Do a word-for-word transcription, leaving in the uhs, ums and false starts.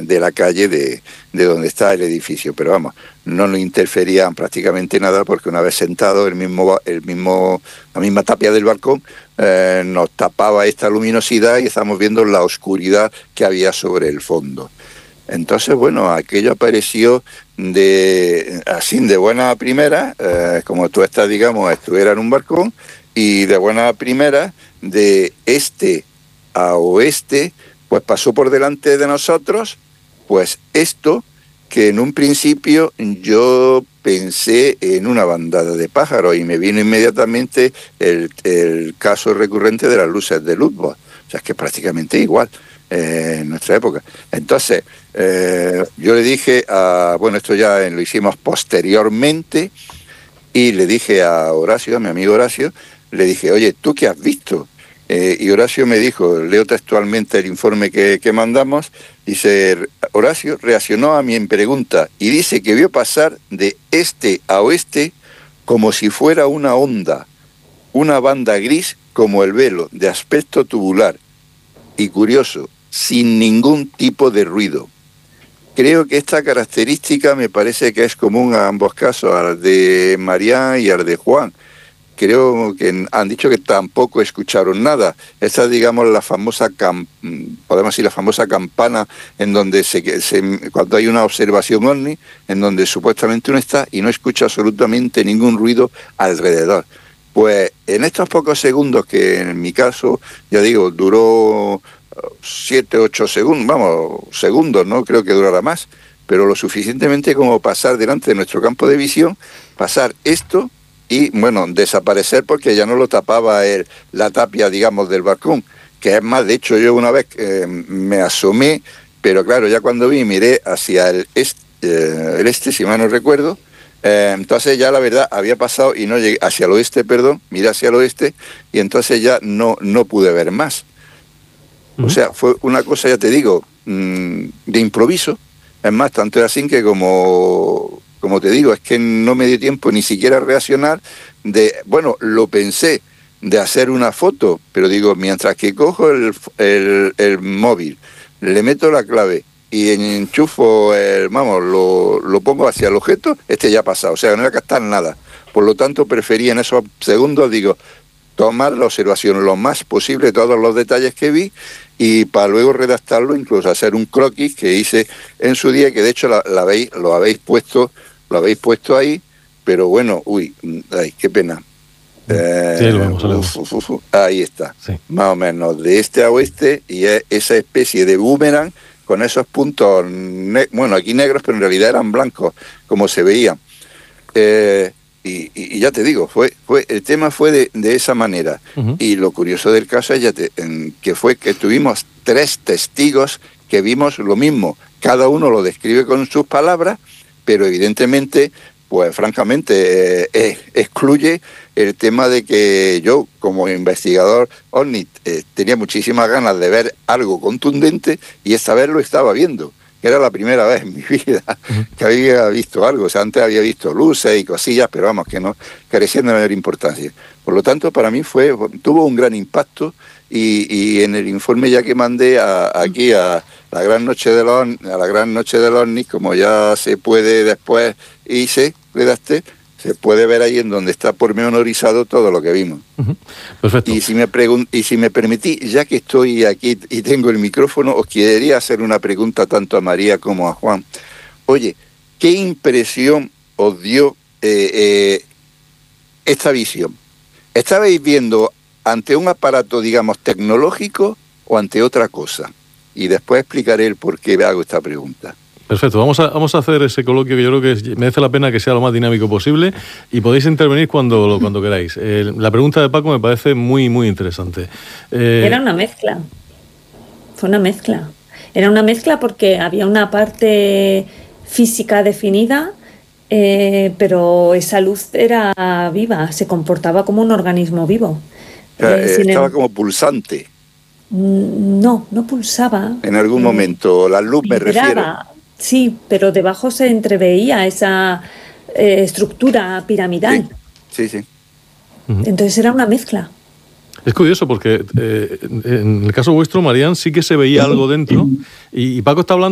de la calle de, de donde está el edificio. Pero vamos, no nos interferían prácticamente nada porque una vez sentado el mismo, el mismo, la misma tapia del balcón eh, nos tapaba esta luminosidad y estamos viendo la oscuridad que había sobre el fondo. Entonces, bueno, aquello apareció de así de buena primera, eh, como tú estás, digamos, estuviera en un balcón, y de buena primera, de este a oeste, pues pasó por delante de nosotros, pues esto que en un principio yo pensé en una bandada de pájaros y me vino inmediatamente el, el caso recurrente de las luces de Lützow. O sea, es que prácticamente igual eh, en nuestra época. Entonces, eh, yo le dije a... Bueno, esto ya lo hicimos posteriormente y le dije a Horacio, a mi amigo Horacio, le dije, oye, ¿tú qué has visto? Eh, y Horacio me dijo, leo textualmente el informe que, que mandamos, dice, Horacio reaccionó a mi pregunta y dice que vio pasar de este a oeste como si fuera una onda, una banda gris como el velo, de aspecto tubular y curioso, sin ningún tipo de ruido. Creo que esta característica me parece que es común a ambos casos, al de Marián y al de Juan. Creo que han dicho que tampoco escucharon nada. Esta es, digamos, la famosa, cam, podemos decir, la famosa campana en donde se, se, cuando hay una observación ovni, en donde supuestamente uno está y no escucha absolutamente ningún ruido alrededor. Pues en estos pocos segundos, que en mi caso, ya digo, duró siete, ocho segundos, vamos, segundos, no creo que durara más, pero lo suficientemente como pasar delante de nuestro campo de visión, pasar esto y, bueno, desaparecer porque ya no lo tapaba el, la tapia, digamos, del balcón, que es más, de hecho, yo una vez eh, me asomé, pero claro, ya cuando vi, miré hacia el este, eh, el este si mal no recuerdo, eh, entonces ya la verdad había pasado y no llegué, hacia el oeste, perdón, miré hacia el oeste y entonces ya no, no pude ver más. O sea, fue una cosa, ya te digo, mmm, de improviso. Es más, tanto es así que como, como te digo, es que no me dio tiempo ni siquiera a reaccionar de, bueno, lo pensé, de hacer una foto, pero digo, mientras que cojo el, el, el móvil, le meto la clave y enchufo, el, vamos, lo, lo pongo hacia el objeto, este ya ha pasado, o sea, no voy a gastar nada. Por lo tanto, preferí en esos segundos, digo, tomar la observación lo más posible, todos los detalles que vi, y para luego redactarlo, incluso hacer un croquis que hice en su día, que de hecho la, la habéis, lo habéis puesto, lo habéis puesto ahí, pero bueno, uy, ay, qué pena. Eh, sí, lo vemos, lo vemos. Uf, uf, uf, ahí está, sí. Más o menos, de este a oeste, y es esa especie de boomerang con esos puntos, bueno, aquí negros, pero en realidad eran blancos, como se veían. Eh, Y, y, y ya te digo, fue, fue el tema fue de, de esa manera. Uh-huh. Y lo curioso del caso es ya te, en, que fue que tuvimos tres testigos que vimos lo mismo. Cada uno lo describe con sus palabras, pero evidentemente, pues francamente, eh, eh, excluye el tema de que yo, como investigador ovni, eh, tenía muchísimas ganas de ver algo contundente y esta vez lo estaba viendo. Era la primera vez en mi vida que había visto algo. O sea, antes había visto luces y cosillas, pero vamos, que no carecían de mayor importancia. Por lo tanto, para mí fue tuvo un gran impacto y, y en el informe ya que mandé a, aquí a la gran noche de los a la gran noche de los ovnis, como ya se puede después hice, redacté, se puede ver ahí en donde está pormenorizado todo lo que vimos. Uh-huh. Perfecto. Y si me pregun- y si me permití, ya que estoy aquí y tengo el micrófono, os quería hacer una pregunta tanto a María como a Juan. Oye, ¿qué impresión os dio eh, eh, esta visión? ¿Estabais viendo ante un aparato, digamos, tecnológico o ante otra cosa? Y después explicaré el por qué hago esta pregunta. Perfecto, vamos a, vamos a hacer ese coloquio que yo creo que es, merece la pena que sea lo más dinámico posible y podéis intervenir cuando, cuando queráis. Eh, la pregunta de Paco me parece muy, muy interesante. Eh... Era una mezcla, fue una mezcla. Era una mezcla porque había una parte física definida, eh, pero esa luz era viva, se comportaba como un organismo vivo. O sea, eh, estaba el... como pulsante. No, no pulsaba. En algún eh, momento, la luz me refiero. Sí, pero debajo se entreveía esa eh, estructura piramidal. Sí, sí. sí. Entonces era una mezcla. Es curioso porque eh, en el caso vuestro, Marián, sí que se veía algo dentro y, y Paco está hablando